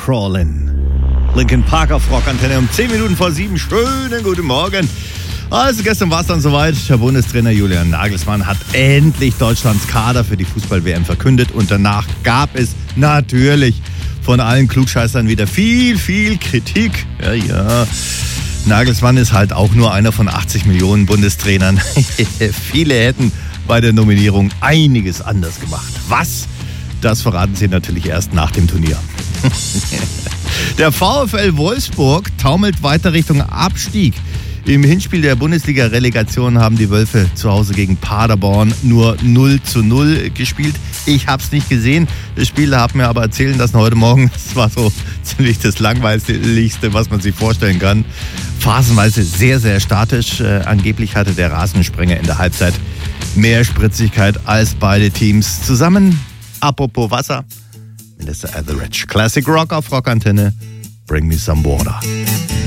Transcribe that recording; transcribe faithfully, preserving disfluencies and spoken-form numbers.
Crawlin'. Linkin Park auf Rockantenne um zehn Minuten vor sieben. Schönen guten Morgen. Also gestern war es dann soweit. Der Bundestrainer Julian Nagelsmann hat endlich Deutschlands Kader für die Fußball-W M verkündet. Und danach gab es natürlich von allen Klugscheißern wieder viel, viel Kritik. Ja, ja. Nagelsmann ist halt auch nur einer von achtzig Millionen Bundestrainern. Viele hätten bei der Nominierung einiges anders gemacht. Was? Das verraten sie natürlich erst nach dem Turnier. Der VfL Wolfsburg taumelt weiter Richtung Abstieg. Im Hinspiel der Bundesliga-Relegation haben die Wölfe zu Hause gegen Paderborn nur null zu null gespielt. Ich habe es nicht gesehen. Das Spiel hat mir aber erzählen lassen heute Morgen. Das war so ziemlich das Langweiligste, was man sich vorstellen kann. Phasenweise sehr, sehr statisch. Äh, angeblich hatte der Rasensprenger in der Halbzeit mehr Spritzigkeit als beide Teams zusammen. Apropos Wasser. Melissa Etheridge. Classic Rock auf Rockantenne. Bring me some water.